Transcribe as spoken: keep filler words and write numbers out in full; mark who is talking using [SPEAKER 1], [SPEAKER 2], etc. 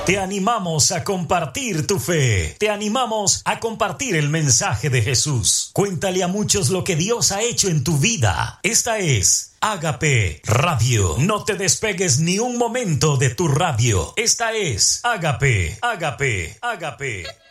[SPEAKER 1] Te animamos a compartir tu fe. Te animamos a compartir el mensaje de Jesús. Cuéntale a muchos lo que Dios ha hecho en tu vida. Esta es Ágape Radio. No te despegues ni un momento de tu radio. Esta es Ágape, Ágape, Ágape.